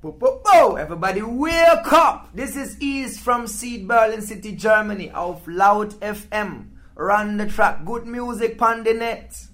Everybody wake up! This is East from Seed Berlin City, Germany, auf Laut FM. Run the track, good music on the net.